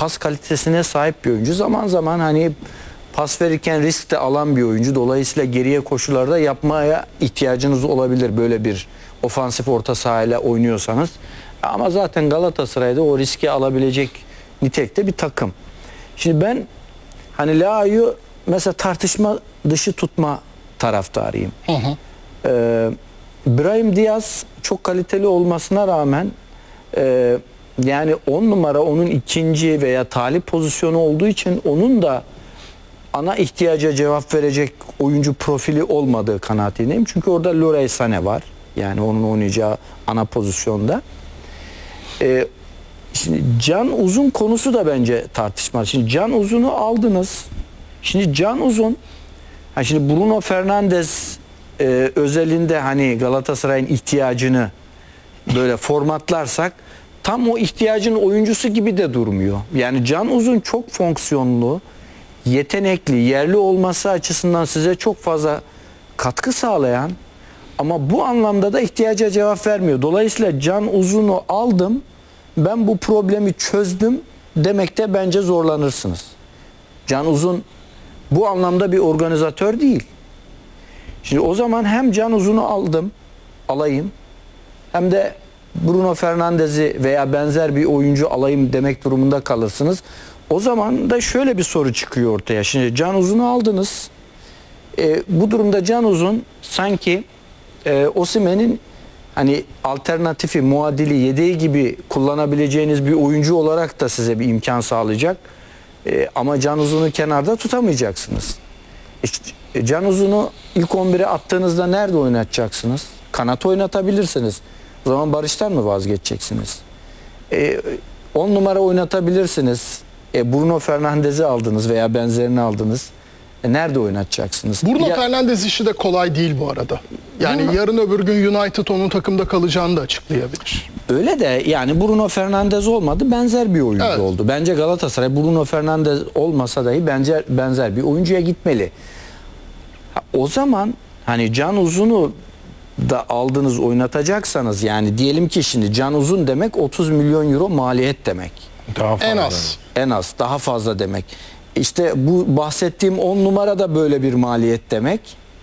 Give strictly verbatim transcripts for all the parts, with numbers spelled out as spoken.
pas kalitesine sahip bir oyuncu. Zaman zaman hani pas verirken risk de alan bir oyuncu. Dolayısıyla geriye koşularda yapmaya ihtiyacınız olabilir böyle bir ofansif orta sahayla oynuyorsanız. Ama zaten Galatasaray'da o riski alabilecek nitelikte bir takım. Şimdi ben hani Leao'yu mesela tartışma dışı tutma taraftarıyım. Hı hı. Ee, Brahim Diaz çok kaliteli olmasına rağmen e, yani on numara onun ikinci veya talip pozisyonu olduğu için onun da ana ihtiyaca cevap verecek oyuncu profili olmadığı kanaatindeyim. Çünkü orada Leroy Sané var. Yani onun oynayacağı ana pozisyonda. Ee, şimdi Can Uzun konusu da bence tartışmalı. Şimdi Can Uzun'u aldınız. Şimdi Can Uzun, ha şimdi Bruno Fernandes e, özelinde hani Galatasaray'ın ihtiyacını böyle formatlarsak tam o ihtiyacın oyuncusu gibi de durmuyor. Yani Can Uzun çok fonksiyonlu, yetenekli, yerli olması açısından size çok fazla katkı sağlayan ama bu anlamda da ihtiyaca cevap vermiyor. Dolayısıyla Can Uzun'u aldım, ben bu problemi çözdüm demekte bence zorlanırsınız. Can Uzun bu anlamda bir organizatör değil. Şimdi o zaman hem Can Uzun'u aldım, alayım, hem de Bruno Fernandes'i veya benzer bir oyuncu alayım demek durumunda kalırsınız. O zaman da şöyle bir soru çıkıyor ortaya. Şimdi Can Uzun'u aldınız. E, bu durumda Can Uzun sanki e, Osimhen'in hani alternatifi, muadili, yedeği gibi kullanabileceğiniz bir oyuncu olarak da size bir imkan sağlayacak. E, ama Can Uzun'u kenarda tutamayacaksınız. İşte, e, Can Uzun'u ilk on bire attığınızda nerede oynatacaksınız? Kanat oynatabilirsiniz. O zaman Barış'tan mı vazgeçeceksiniz? E, on numara oynatabilirsiniz. E, Bruno Fernandes'i aldınız veya benzerini aldınız. E, nerede oynatacaksınız? Bruno ya, Fernandes işi de kolay değil bu arada. Yani Bruno, yarın öbür gün United onun takımda kalacağını da açıklayabilir. Öyle de yani Bruno Fernandes olmadı, benzer bir oyuncu evet. oldu. Bence Galatasaray Bruno Fernandes olmasa dahi benzer, benzer bir oyuncuya gitmeli. Ha, o zaman hani Can Uzun'u da aldınız, oynatacaksanız, yani diyelim ki şimdi Can Uzun demek otuz milyon euro maliyet demek. Daha fazla. En az. En az, daha fazla demek. İşte bu bahsettiğim on numara da böyle bir maliyet demek.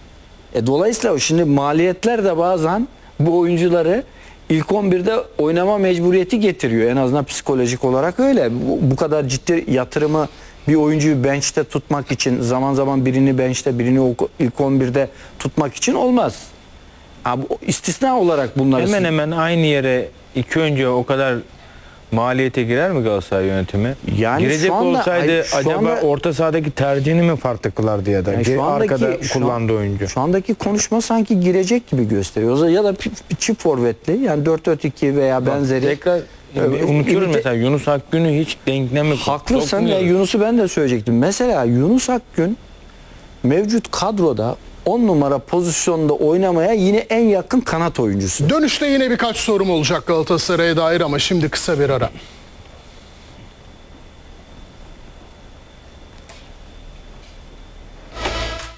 E dolayısıyla şimdi maliyetler de bazen bu oyuncuları ilk on birde oynama mecburiyeti getiriyor. En azından psikolojik olarak öyle. Bu, bu kadar ciddi yatırımı bir oyuncuyu bench'te tutmak için, zaman zaman birini bench'te, birini ilk on birde tutmak için olmaz. Abi, istisna olarak bunlar hemen hemen aynı yere iki önce o kadar maliyete girer mi Galatasaray yönetimi? Yani girecek anda, olsaydı ay, acaba anda, orta sahadaki tercihini mi farklı kılardı ya da yani şu andaki, arkada şu kullandığı oyuncu? Şu andaki konuşma sanki girecek gibi gösteriyor. Ya da çift forvetli, yani dört dört iki veya benzeri. Tekrar e, unutuyoruz e, mesela Yunus Akgün'ü hiç denklemi haklısın ya, Yunus'u ben de söyleyecektim. Mesela Yunus Akgün mevcut kadroda on numara pozisyonda oynamaya yine en yakın kanat oyuncusu. Dönüşte yine birkaç sorum olacak Galatasaray'a dair ama şimdi kısa bir ara.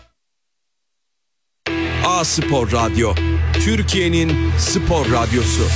A Spor Radyo, Türkiye'nin spor radyosu.